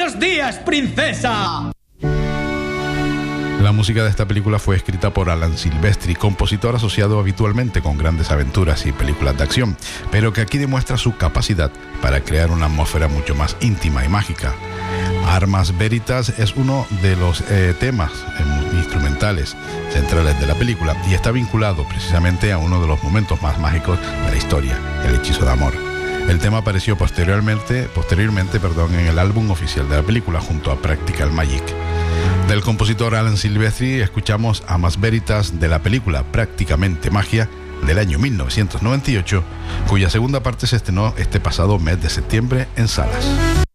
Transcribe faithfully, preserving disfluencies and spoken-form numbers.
¡Buenos días, princesa! La música de esta película fue escrita por Alan Silvestri, compositor asociado habitualmente con grandes aventuras y películas de acción, pero que aquí demuestra su capacidad para crear una atmósfera mucho más íntima y mágica. Armas Veritas es uno de los eh, temas eh, instrumentales centrales de la película y está vinculado precisamente a uno de los momentos más mágicos de la historia, el hechizo de amor. El tema apareció posteriormente, posteriormente perdón, en el álbum oficial de la película junto a Practical Magic. Del compositor Alan Silvestri escuchamos Armas Veritas de la película Prácticamente Magia del año mil novecientos noventa y ocho, cuya segunda parte se estrenó este pasado mes de septiembre en salas.